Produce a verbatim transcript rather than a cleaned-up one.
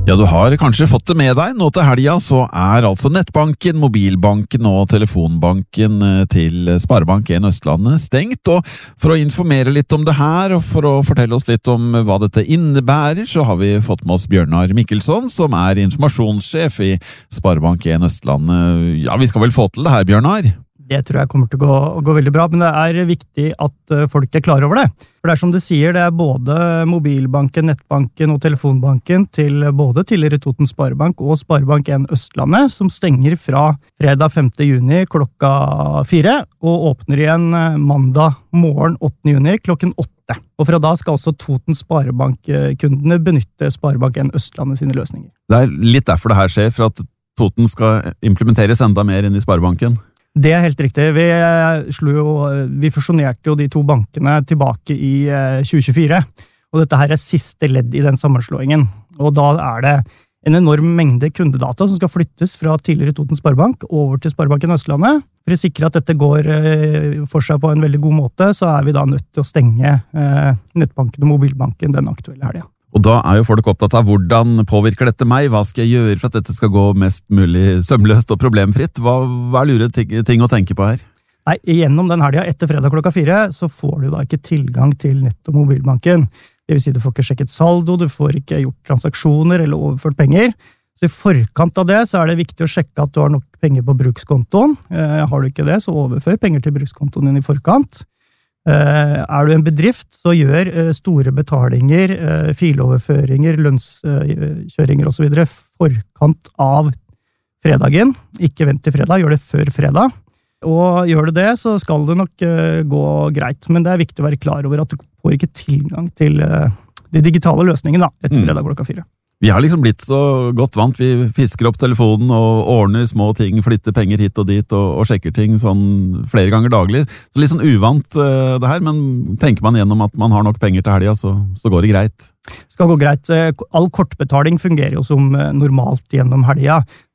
Ja, du har kanskje fått det med deg. Nå til helga så er altså nettbanken, mobilbanken og telefonbanken til Sparebank en Østlandet stengt, og for å informere litt om det her, og for å fortelle oss litt om hva dette innebærer, så har vi fått med oss Bjørnar Mikkelsson, som er informasjonssjef i Sparebank en Østlandet. Ja, vi skal vel få til det her, Bjørnar? Det tror jeg kommer til å gå, gå veldig bra, men det er viktig at folk er klar over det. For det er som du sier, det er både mobilbanken, nettbanken og telefonbanken til både tidligere Toten Sparebank og Sparebank en Østlandet, som stenger fra fredag femte juni klokka fire, og åpner igjen mandag morgen åttende juni klokken åtte. Og fra da skal også Toten Sparebank-kundene benytte Sparebank en Østlandet sine løsninger. Det er litt derfor det her skjer, for at Toten skal implementeres enda mer inn i Sparebanken. Det er helt riktig. Vi, slo jo, vi fusjonerte jo de to bankene tilbake i tjue tjuefire, og dette her er siste ledd i den sammenslåingen. Og da er det en enorm mengde kundedata som skal flyttes fra tidligere Toten Sparebank over til Sparebanken Østlandet. For å sikre at dette går for seg på en veldig god måte, så er vi da nødt til å stenge nettbanken og mobilbanken den aktuelle helgen. Og da er jo folk opptatt av hvordan påvirker dette meg, hva skal jeg gjøre for at dette skal gå mest mulig sømløst og problemfritt? Hva, hva er lure ting, ting å tenke på her? Nei, gjennom den helgen etter fredag klokka fire, så får du da ikke tilgang til nett- og mobilbanken. Det vil si du får ikke sjekket saldo, du får ikke gjort transaksjoner eller overført penger. Så i forkant av det så er det viktig å sjekke at du har nok penger på brukskontoen. Eh, har du ikke det, så overfør penger til brukskontoen din i forkant. Er du en bedrift, så gjør store betalinger, filoverføringer, lønnskjøringer og så videre forkant av fredagen. Ikke vent til fredag, gjør det før fredag. Og gjør du det, så skal det nok gå greit. Men det er viktig å være klar over at du får ikke tilgang til de digitale løsningene da, etter fredag klokka fire. Vi har liksom blitt så godt vant, vi fisker opp telefonen og ordner små ting, flytter penger hit og dit og, og sjekker ting sånn flere ganger daglig. Så litt sånn uvant uh, det her, men tenker man gjennom at man har nok penger til helga, så, så går det greit. Det skal gå greit. All kortbetaling fungerer jo som normalt gjennom helga.